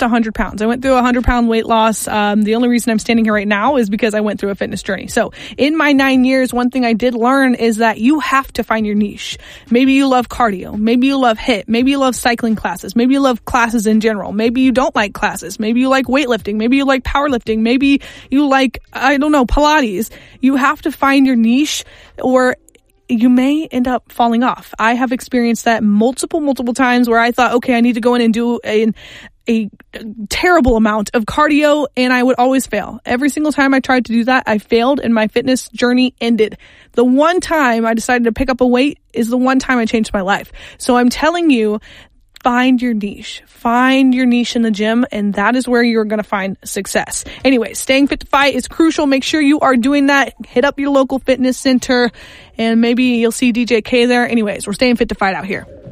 100 pounds. I went through a 100-pound weight loss. The only reason I'm standing here right now is because I went through a fitness journey. So in my 9 years, one thing I did learn is that you have to find your niche. Maybe you love cardio. Maybe you love HIIT. Maybe you love cycling classes. Maybe you love classes in general. Maybe you don't like classes. Maybe you like weightlifting. Maybe you like powerlifting. Maybe you like, I don't know, Pilates. You have to find your niche, or you may end up falling off. I have experienced that multiple times where I thought, okay, I need to go in and do a terrible amount of cardio, and I would always fail. Every single time I tried to do that, I failed and my fitness journey ended. The one time I decided to pick up a weight is the one time I changed my life. So I'm telling you, find your niche. Find your niche in the gym, and that is where you're going to find success. Anyway, staying fit to fight is crucial. Make sure you are doing that. Hit up your local fitness center, and maybe you'll see DJ K there. Anyways, we're staying fit to fight out here.